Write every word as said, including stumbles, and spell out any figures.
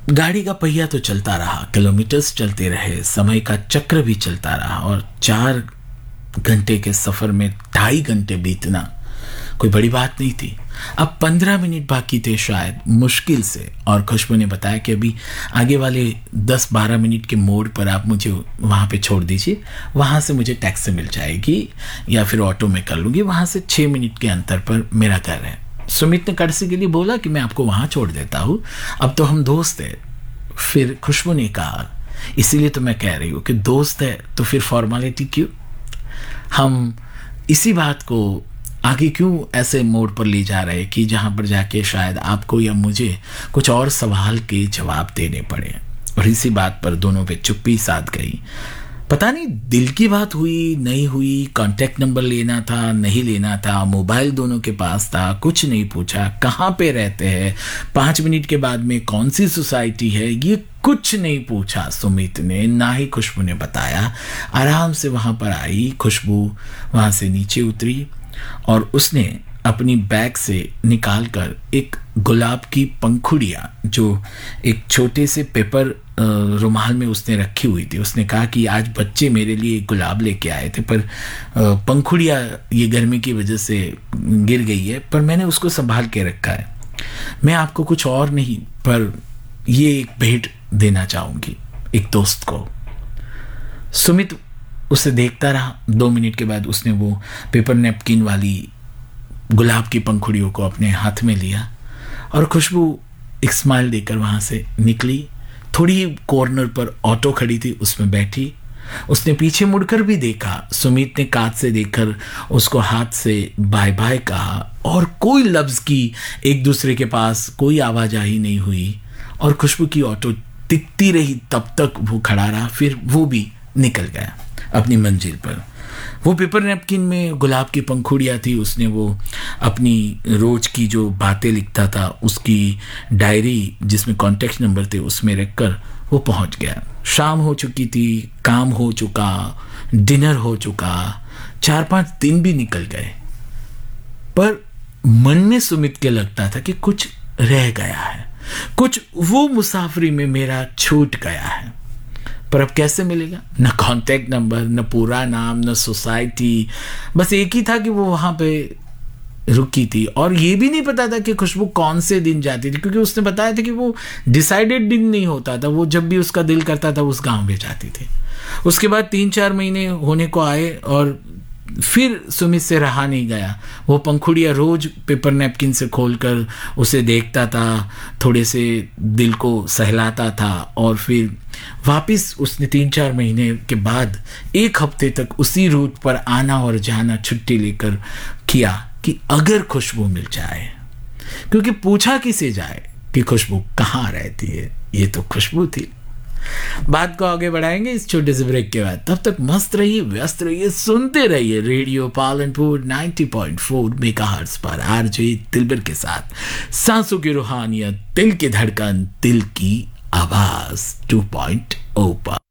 गाड़ी का पहिया तो चलता रहा, किलोमीटर्स चलते रहे, समय का चक्र भी चलता रहा और चार घंटे के सफ़र में ढाई घंटे बीतना कोई बड़ी बात नहीं थी। अब पंद्रह मिनट बाकी थे शायद, मुश्किल से, और खुशबू ने बताया कि अभी आगे वाले दस बारह मिनट के मोड़ पर आप मुझे वहाँ पे छोड़ दीजिए, वहाँ से मुझे टैक्सी मिल जाएगी या फिर ऑटो में कर लूँगी, वहाँ से छः मिनट के अंतर पर मेरा घर है। सुमित ने कर्सी के लिए बोला कि मैं आपको वहाँ छोड़ देता हूँ, अब तो हम दोस्त हैं। फिर खुशबू ने कहा, इसीलिए तो मैं कह रही हूँ कि दोस्त है तो फिर फॉर्मेलिटी क्यों, हम इसी बात को आगे क्यों ऐसे मोड़ पर ले जा रहे हैं कि जहाँ पर जाके शायद आपको या मुझे कुछ और सवाल के जवाब देने पड़े। और इसी बात पर दोनों पे चुप्पी साध गई। पता नहीं दिल की बात हुई नहीं हुई, कांटेक्ट नंबर लेना था नहीं लेना था, मोबाइल दोनों के पास था, कुछ नहीं पूछा, कहाँ पे रहते हैं, पाँच मिनट के बाद में कौन सी सोसाइटी है, ये कुछ नहीं पूछा सुमित ने, ना ही खुशबू ने बताया। आराम से वहाँ पर आई खुशबू, वहाँ से नीचे उतरी और उसने अपनी बैग से निकाल कर एक गुलाब की पंखुड़ियाँ जो एक छोटे से पेपर रुमाल में उसने रखी हुई थी, उसने कहा कि आज बच्चे मेरे लिए गुलाब लेके आए थे पर पंखुड़ियाँ ये गर्मी की वजह से गिर गई है, पर मैंने उसको संभाल के रखा है, मैं आपको कुछ और नहीं पर ये एक भेंट देना चाहूँगी एक दोस्त को। सुमित उसे देखता रहा। दो मिनट के बाद उसने वो पेपर नैपकिन वाली गुलाब की पंखुड़ियों को अपने हाथ में लिया और खुशबू एक स्माइल देकर वहाँ से निकली। थोड़ी कॉर्नर पर ऑटो खड़ी थी, उसमें बैठी। उसने पीछे मुड़कर भी देखा। सुमित ने कांच से देखकर उसको हाथ से बाय बाय कहा और कोई लफ्ज़ की एक दूसरे के पास कोई आवाजाही नहीं हुई और खुशबू की ऑटो टिकती रही तब तक वो खड़ा रहा। फिर वो भी निकल गया अपनी मंजिल पर। वो पेपर नैपकिन में गुलाब की पंखुड़ियाँ थी, उसने वो अपनी रोज की जो बातें लिखता था उसकी डायरी जिसमें कॉन्टैक्ट नंबर थे उसमें रखकर वो पहुंच गया। शाम हो चुकी थी, काम हो चुका, डिनर हो चुका, चार पांच दिन भी निकल गए, पर मन में सुमित के लगता था कि कुछ रह गया है, कुछ वो मुसाफरी में मेरा छूट गया है। पर अब कैसे मिलेगा? न कांटेक्ट नंबर, न पूरा नाम, न सोसाइटी, बस एक ही था कि वो वहाँ पे रुकी थी और ये भी नहीं पता था कि खुशबू कौन से दिन जाती थी, क्योंकि उसने बताया था कि वो डिसाइडेड दिन नहीं होता था, वो जब भी उसका दिल करता था उस गांव में जाती थी। उसके बाद तीन चार महीने होने को आए और फिर सुमित से रहा नहीं गया। वो पंखुड़ियाँ रोज पेपर नैपकिन से खोलकर उसे देखता था, थोड़े से दिल को सहलाता था और फिर वापस उसने तीन चार महीने के बाद एक हफ्ते तक उसी रूट पर आना और जाना छुट्टी लेकर किया कि अगर खुशबू मिल जाए, क्योंकि पूछा किसे जाए कि खुशबू कहाँ रहती है, ये तो खुशबू थी। बात को आगे बढ़ाएंगे इस छोटे से ब्रेक के बाद। तब तक मस्त रहिए, व्यस्त रहिए, सुनते रहिए रेडियो पालनपुर नब्बे पॉइंट चार मेगाहर्ट्ज पर आरजे दिलबर के साथ। सांसों की रूहानियत, दिल की धड़कन, दिल की आवाज टू पॉइंट ओ पर।